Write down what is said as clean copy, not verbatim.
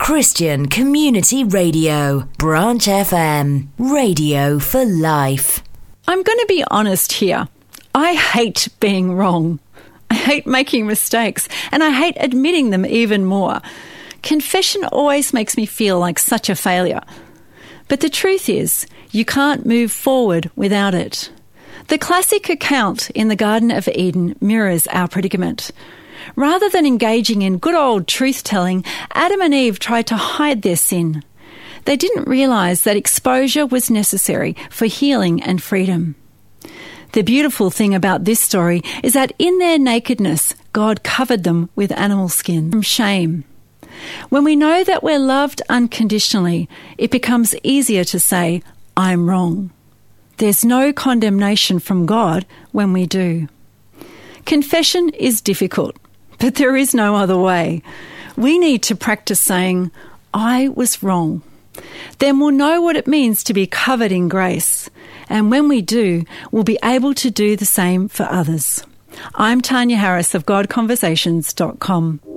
Christian Community Radio, Branch FM, radio for life. I'm going to be honest here. I hate being wrong. I hate making mistakes, and I hate admitting them even more. Confession always makes me feel like such a failure. But the truth is, you can't move forward without it. The classic account in the Garden of Eden mirrors our predicament. Rather than engaging in good old truth-telling, Adam and Eve tried to hide their sin. They didn't realise that exposure was necessary for healing and freedom. The beautiful thing about this story is that in their nakedness, God covered them with animal skin from shame. When we know that we're loved unconditionally, it becomes easier to say, I'm wrong. There's no condemnation from God when we do. Confession is difficult, but there is no other way. We need to practice saying, I was wrong. Then we'll know what it means to be covered in grace. And when we do, we'll be able to do the same for others. I'm Tanya Harris of GodConversations.com.